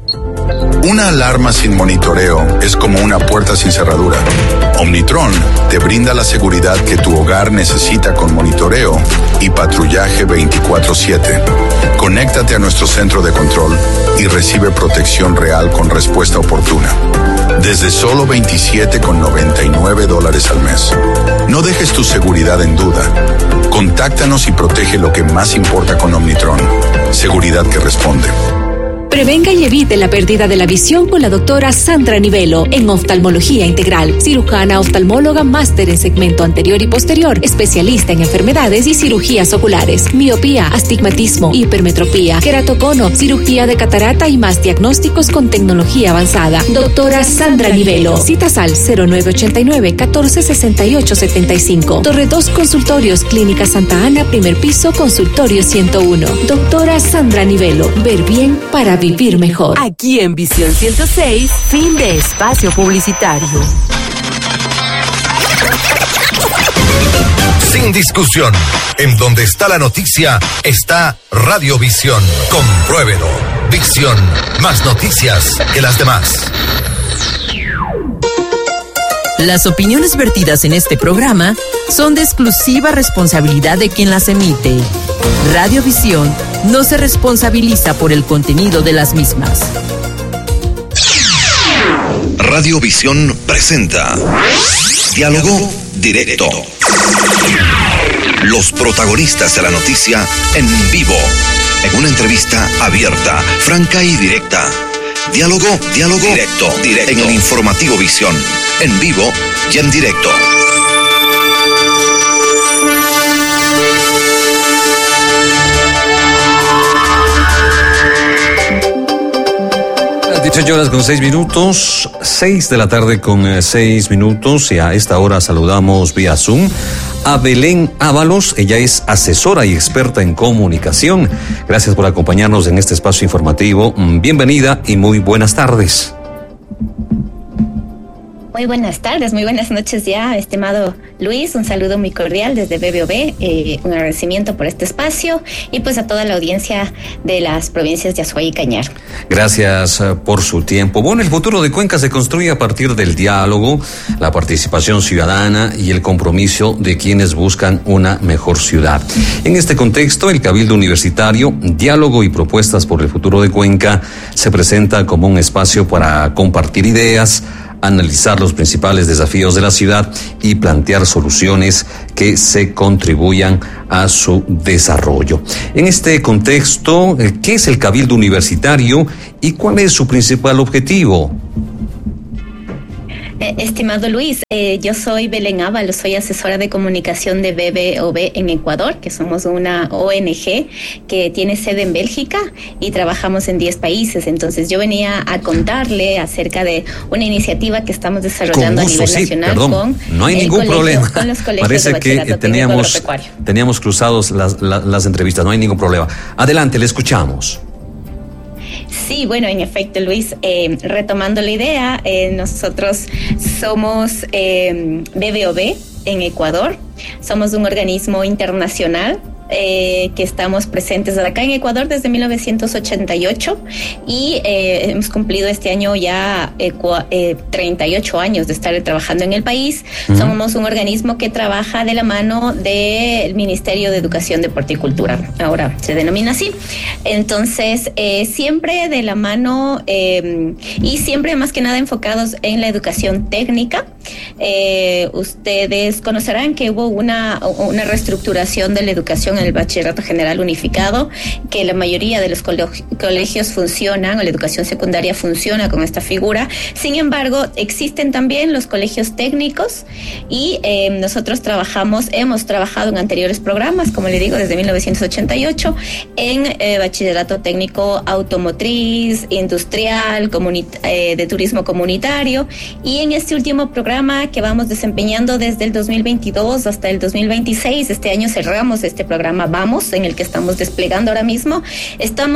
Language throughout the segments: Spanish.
Una alarma sin monitoreo es como una puerta sin cerradura. Omnitron te brinda la seguridad que tu hogar necesita con monitoreo y patrullaje 24/7. Conéctate a nuestro centro de control y recibe protección real con respuesta oportuna. Desde solo $27,99 al mes. No dejes tu seguridad en duda. Contáctanos y protege lo que más importa con Omnitron. Seguridad que responde. Prevenga y evite la pérdida de la visión con la doctora Sandra Nivelo en oftalmología integral, cirujana oftalmóloga máster en segmento anterior y posterior, especialista en enfermedades y cirugías oculares, miopía, astigmatismo, hipermetropía, queratocono, cirugía de catarata y más diagnósticos con tecnología avanzada. Doctora Sandra Nivelo. Citas al 0989-146875. Torre 2 Consultorios, Clínica Santa Ana, primer piso, consultorio 101. Doctora Sandra Nivelo. Ver bien para vivir mejor. Aquí en Visión 106, fin de espacio publicitario. Sin discusión, en donde está la noticia, está Radiovisión. Compruébelo. Visión, más noticias que las demás. Las opiniones vertidas en este programa son de exclusiva responsabilidad de quien las emite. Radiovisión no se responsabiliza por el contenido de las mismas. Radiovisión presenta Diálogo Directo. Los protagonistas de la noticia en vivo, en una entrevista abierta, franca y directa. Diálogo directo, en el informativo Visión, en vivo y en directo. 18 horas con 6 minutos, 6 de la tarde con 6 minutos, y a esta hora saludamos vía Zoom a Belén Ábalos. Ella es asesora y experta en comunicación. Gracias por acompañarnos en este espacio informativo. Bienvenida y muy buenas tardes. Muy buenas tardes, muy buenas noches ya, estimado Luis. Un saludo muy cordial desde BBOB, un agradecimiento por este espacio y pues a toda la audiencia de las provincias de Azuay y Cañar. Gracias por su tiempo. Bueno, el futuro de Cuenca se construye a partir del diálogo, la participación ciudadana y el compromiso de quienes buscan una mejor ciudad. En este contexto, el Cabildo Universitario, Diálogo y Propuestas por el Futuro de Cuenca, se presenta como un espacio para compartir ideas, analizar los principales desafíos de la ciudad y plantear soluciones que se contribuyan a su desarrollo. En este contexto, ¿qué es el Cabildo Universitario y cuál es su principal objetivo? Estimado Luis, yo soy Belén Ábalos, soy asesora de comunicación de BBOB en Ecuador, que somos una ONG que tiene sede en Bélgica y trabajamos en 10 países. Entonces yo venía a contarle acerca de una iniciativa que estamos desarrollando a nivel nacional. No hay ningún problema. Con los colegios. Parece que teníamos cruzados las entrevistas, no hay ningún problema. Adelante, le escuchamos. Sí, bueno, en efecto, Luis, retomando la idea, nosotros somos BBOB en Ecuador, somos un organismo internacional que estamos presentes acá en Ecuador desde 1988 y hemos cumplido este año ya 38 años de estar trabajando en el país. Somos un organismo que trabaja de la mano del Ministerio de Educación, Deporte y Cultura, ahora se denomina así. Entonces, siempre de la mano y siempre más que nada enfocados en la educación técnica. Ustedes conocerán que hubo una reestructuración de la educación en el Bachillerato General Unificado, que la mayoría de los colegios funcionan, o la educación secundaria funciona con esta figura. Sin embargo, existen también los colegios técnicos y nosotros hemos trabajado en anteriores programas, como le digo, desde 1988, en Bachillerato Técnico Automotriz, Industrial, de Turismo Comunitario, y en este último programa que vamos desempeñando desde el 2022 hasta el 2026, este año cerramos este programa Vamos, en el que estamos desplegando ahora mismo. Estamos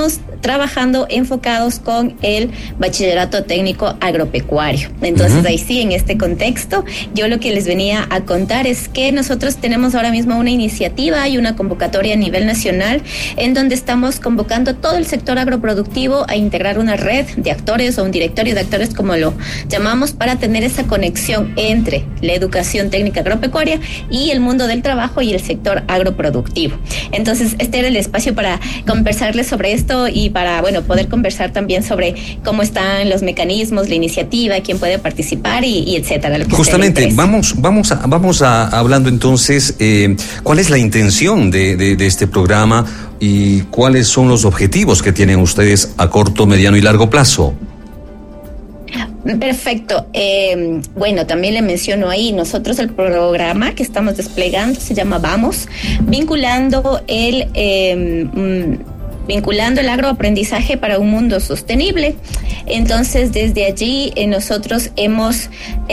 trabajando enfocados con el bachillerato técnico agropecuario. Entonces, ahí sí, en este contexto, yo lo que les venía a contar es que nosotros tenemos ahora mismo una iniciativa y una convocatoria a nivel nacional en donde estamos convocando todo el sector agroproductivo a integrar una red de actores o un directorio de actores, como lo llamamos, para tener esa conexión entre la educación técnica agropecuaria y el mundo del trabajo y el sector agroproductivo. Entonces, este era el espacio para conversarles sobre esto y para, poder conversar también sobre cómo están los mecanismos, la iniciativa, quién puede participar y etcétera. Justamente, vamos a hablando entonces, ¿cuál es la intención de este programa y cuáles son los objetivos que tienen ustedes a corto, mediano y largo plazo? Perfecto. También le menciono ahí, nosotros el programa que estamos desplegando se llama Vamos, vinculando el agroaprendizaje para un mundo sostenible. Entonces, desde allí nosotros nos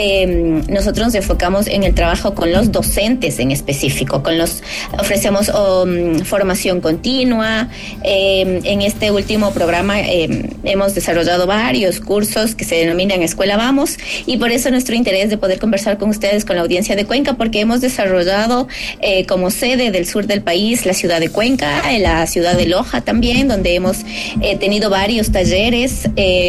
enfocamos en el trabajo con los docentes en específico, ofrecemos formación continua. En este último programa hemos desarrollado varios cursos que se denominan Escuela Vamos, y por eso nuestro interés de poder conversar con ustedes, con la audiencia de Cuenca, porque hemos desarrollado como sede del sur del país la ciudad de Cuenca, la ciudad de Loja también, donde hemos tenido varios talleres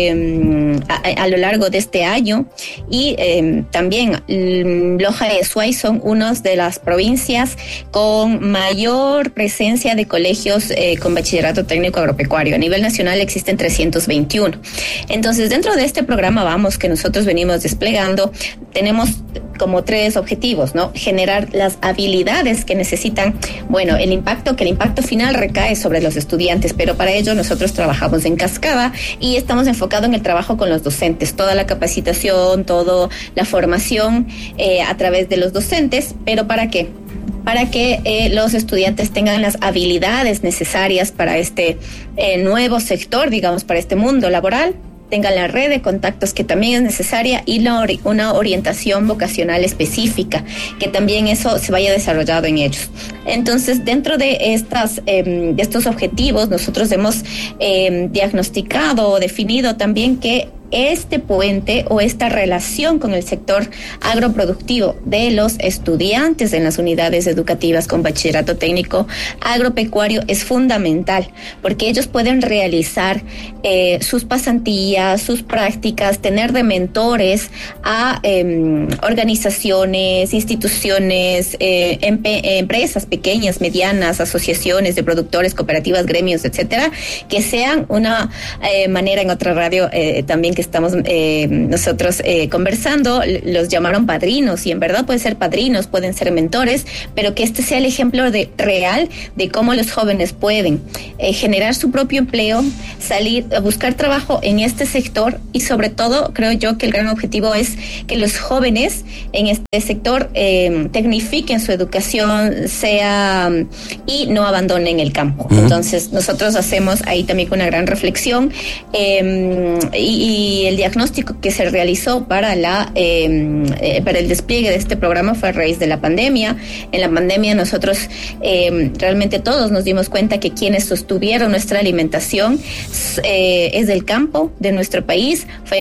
a lo largo de este año, y también Loja y Azuay son unas de las provincias con mayor presencia de colegios con bachillerato técnico agropecuario. A nivel nacional existen 321. Entonces, dentro de este programa Vamos, que nosotros venimos desplegando, tenemos como 3 objetivos, ¿no? Generar las habilidades que necesitan, el impacto final recae sobre los estudiantes, pero para ello nosotros trabajamos en cascada y estamos enfocados en el trabajo con los docentes, toda la capacitación, toda la formación a través de los docentes. ¿Pero para qué? Para que los estudiantes tengan las habilidades necesarias para este nuevo sector, para este mundo laboral, tengan la red de contactos que también es necesaria y una orientación vocacional específica, que también eso se vaya desarrollado en ellos. Entonces, dentro de estos objetivos, nosotros hemos diagnosticado o definido también que este puente o esta relación con el sector agroproductivo de los estudiantes en las unidades educativas con bachillerato técnico agropecuario es fundamental, porque ellos pueden realizar sus pasantías, sus prácticas, tener de mentores a organizaciones, instituciones, empresas pequeñas, medianas, asociaciones de productores, cooperativas, gremios, etcétera, que sean una manera. En otra radio también que estamos nosotros conversando, los llamaron padrinos, y en verdad pueden ser padrinos, pueden ser mentores, pero que este sea el ejemplo real de cómo los jóvenes pueden generar su propio empleo, salir a buscar trabajo en este sector, y sobre todo creo yo que el gran objetivo es que los jóvenes en este sector tecnifiquen su educación y no abandonen el campo. Entonces nosotros hacemos ahí también una gran reflexión y el diagnóstico que se realizó para el despliegue de este programa fue a raíz de la pandemia. En la pandemia nosotros realmente todos nos dimos cuenta que quienes sostuvieron nuestra alimentación es del campo de nuestro país, fue